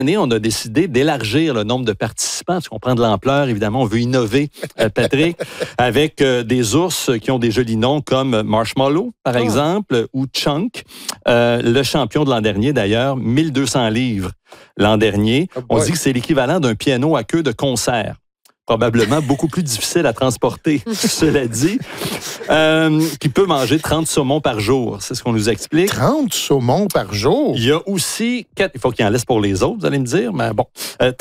On a décidé d'élargir le nombre de participants parce qu'on prend de l'ampleur. Évidemment, on veut innover, Patrick, avec des ours qui ont des jolis noms comme Marshmallow, par exemple, ou Chunk. Le champion de l'an dernier, d'ailleurs, 1200 livres l'an dernier. On dit que c'est l'équivalent d'un piano à queue de concert. Probablement beaucoup plus difficile à transporter, cela dit, qui peut manger 30 saumons par jour. C'est ce qu'on nous explique. 30 saumons par jour? Il y a aussi, il faut qu'il en laisse pour les autres, vous allez me dire, mais bon,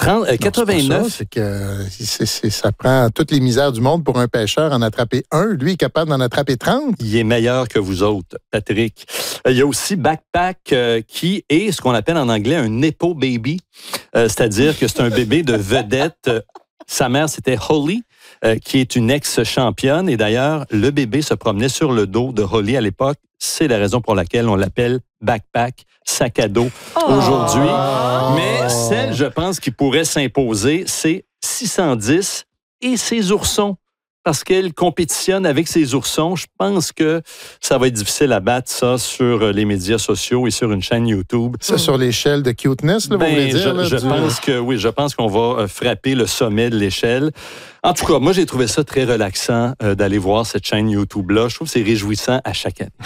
89... C'est que ça prend toutes les misères du monde pour un pêcheur en attraper un. Lui est capable d'en attraper 30. Il est meilleur que vous autres, Patrick. Il y a aussi Backpack qui est ce qu'on appelle en anglais un Nepo Baby, c'est-à-dire que c'est un bébé de vedette. Sa mère, c'était Holly, qui est une ex-championne. Et d'ailleurs, le bébé se promenait sur le dos de Holly à l'époque. C'est la raison pour laquelle on l'appelle Backpack, sac à dos, aujourd'hui. Mais celle, je pense, qui pourrait s'imposer, c'est 610 et ses oursons. Parce qu'elle compétitionne avec ses oursons. Je pense que ça va être difficile à battre ça sur les médias sociaux et sur une chaîne YouTube. Ça, sur l'échelle de cuteness, là, vous voulez dire? Je pense que oui, je pense qu'on va frapper le sommet de l'échelle. En tout cas, moi, j'ai trouvé ça très relaxant d'aller voir cette chaîne YouTube-là. Je trouve que c'est réjouissant à chaque année.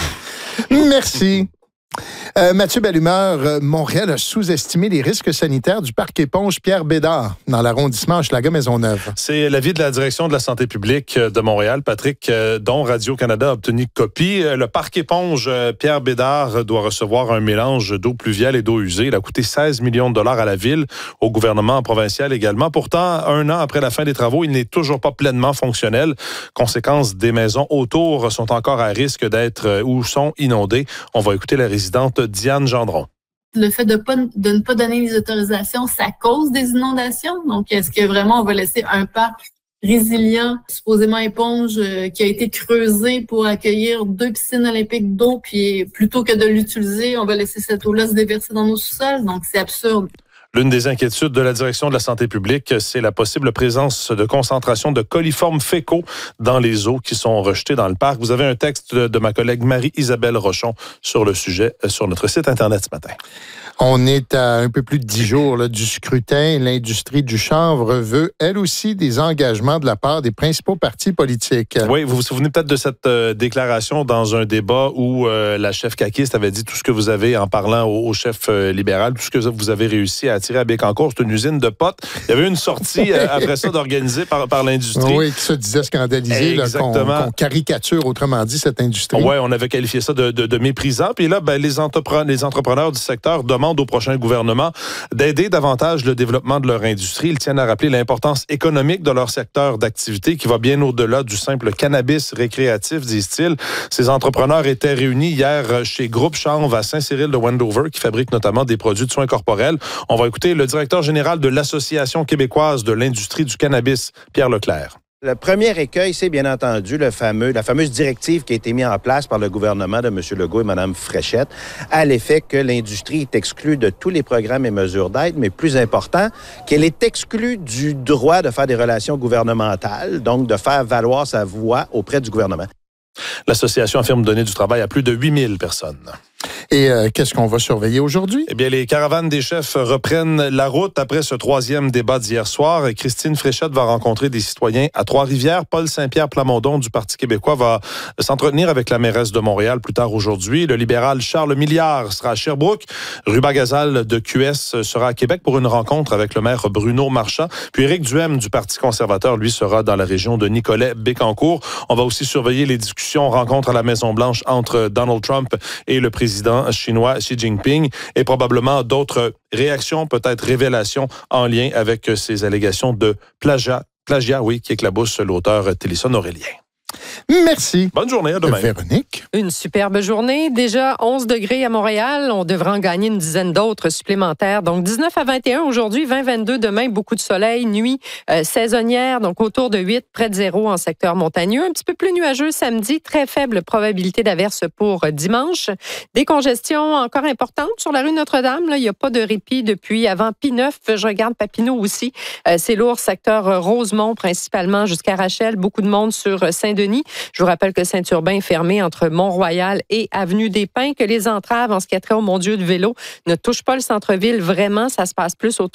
Merci. Mathieu Bellumeur, Montréal a sous-estimé les risques sanitaires du parc éponge Pierre Bédard dans l'arrondissement Hochelaga-Maisonneuve. C'est l'avis de la direction de la santé publique de Montréal, Patrick, dont Radio-Canada a obtenu copie. Le parc éponge Pierre Bédard doit recevoir un mélange d'eau pluviale et d'eau usée. Il a coûté 16 millions de dollars à la ville, au gouvernement provincial également. Pourtant, 1 an après la fin des travaux, il n'est toujours pas pleinement fonctionnel. Conséquence, des maisons autour sont encore à risque d'être ou sont inondées. On va écouter la résidente Diane Gendron. Le fait de ne pas donner les autorisations, ça cause des inondations. Donc, est-ce que vraiment on va laisser un parc résilient, supposément éponge, qui a été creusé pour accueillir 2 piscines olympiques d'eau, puis plutôt que de l'utiliser, on va laisser cette eau-là se déverser dans nos sous-sols? Donc, c'est absurde. L'une des inquiétudes de la direction de la santé publique, c'est la possible présence de concentration de coliformes fécaux dans les eaux qui sont rejetées dans le parc. Vous avez un texte de ma collègue Marie-Isabelle Rochon sur le sujet sur notre site Internet ce matin. On est à un peu plus de 10 jours là, du scrutin. L'industrie du chanvre veut, elle aussi, des engagements de la part des principaux partis politiques. Oui, vous vous souvenez peut-être de cette déclaration dans un débat où la chef caquiste avait dit tout ce que vous avez en parlant au chef libéral, tout ce que vous avez réussi à attirer à Bécancour, c'est une usine de potes. Il y avait une sortie après ça d'organisée par l'industrie. Oui, qui se disait scandalisé, qu'on caricature, autrement dit, cette industrie. Oui, on avait qualifié ça de méprisant. Puis là, les entrepreneurs du secteur demandent au prochain gouvernement d'aider davantage le développement de leur industrie. Ils tiennent à rappeler l'importance économique de leur secteur d'activité qui va bien au-delà du simple cannabis récréatif, disent-ils. Ces entrepreneurs étaient réunis hier chez Groupe Chanvre à Saint-Cyril de Wendover, qui fabrique notamment des produits de soins corporels. On va écouter le directeur général de l'Association québécoise de l'industrie du cannabis, Pierre Leclerc. Le premier écueil, c'est bien entendu la fameuse directive qui a été mise en place par le gouvernement de M. Legault et Mme Fréchette à l'effet que l'industrie est exclue de tous les programmes et mesures d'aide, mais plus important, qu'elle est exclue du droit de faire des relations gouvernementales, donc de faire valoir sa voix auprès du gouvernement. L'association affirme donner du travail à plus de 8000 personnes. Et qu'est-ce qu'on va surveiller aujourd'hui? Eh bien, les caravanes des chefs reprennent la route après ce 3e débat d'hier soir. Christine Fréchette va rencontrer des citoyens à Trois-Rivières. Paul Saint-Pierre Plamondon du Parti québécois va s'entretenir avec la mairesse de Montréal plus tard aujourd'hui. Le libéral Charles Milliard sera à Sherbrooke. Ruba Gazal de QS sera à Québec pour une rencontre avec le maire Bruno Marchand. Puis Éric Duhem du Parti conservateur, lui, sera dans la région de Nicolet-Bécancour. On va aussi surveiller les discussions, rencontres à la Maison-Blanche entre Donald Trump et le président chinois Xi Jinping et probablement d'autres réactions, peut-être révélations en lien avec ces allégations de plagiat, oui, qui éclaboussent l'auteur Télisson Aurélien. Merci. Bonne journée, à demain. Véronique. Une superbe journée. Déjà 11 degrés à Montréal. On devrait en gagner une dizaine d'autres supplémentaires. Donc 19 à 21 aujourd'hui, 20-22 demain. Beaucoup de soleil. Nuit saisonnière, donc autour de 8, près de 0 en secteur montagneux. Un petit peu plus nuageux samedi. Très faible probabilité d'averse pour dimanche. Des congestions encore importantes sur la rue Notre-Dame. Là, il n'y a pas de répit depuis avant P9. Je regarde Papineau aussi. C'est lourd, secteur Rosemont principalement jusqu'à Rachel. Beaucoup de monde sur Saint-Denis. Je vous rappelle que Saint-Urbain est fermé entre Mont-Royal et Avenue des Pins, que les entraves en ce qui a trait au Mon Dieu de vélo ne touchent pas le centre-ville vraiment. Ça se passe plus autour